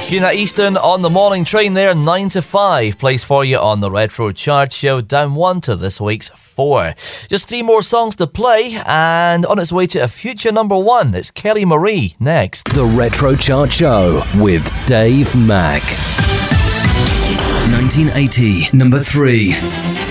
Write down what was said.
Sheena Easton on the morning train there, 9 to 5. Plays for you on the Retro Chart Show, down 1 to this week's 4. Just 3 more songs to play, and on its way to a future number 1, it's Kelly Marie next. The Retro Chart Show with Dave Mack. 1980, number 3.